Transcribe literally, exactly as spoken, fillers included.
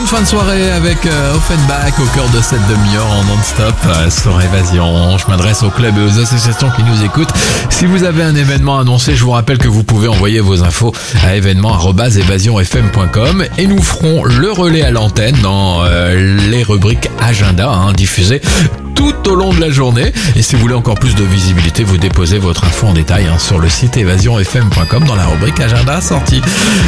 fin de soirée avec euh, Offenbach au cœur de cette demi-heure en non-stop euh, sur Évasion. Je m'adresse aux clubs et aux associations qui nous écoutent. Si vous avez un événement annoncé, je vous rappelle que vous pouvez envoyer vos infos à événement arobase évasion f m point com et nous ferons le relais à l'antenne dans euh, les rubriques agenda hein, diffusées tout au long de la journée. Et si vous voulez encore plus de visibilité, vous déposez votre info en détail hein, sur le site évasion f m point com dans la rubrique agenda sortie.